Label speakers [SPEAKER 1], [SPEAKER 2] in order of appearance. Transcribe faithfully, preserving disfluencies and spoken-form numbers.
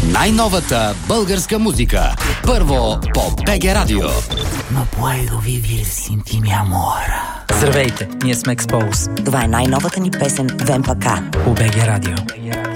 [SPEAKER 1] Най-новата българска музика. Първо по БГ Радио.
[SPEAKER 2] No puedo vivir sin ti, mi amor.
[SPEAKER 3] Здравейте, ние сме Expose.
[SPEAKER 4] Това е най-новата ни песен Вемпака
[SPEAKER 3] по БГ Радио.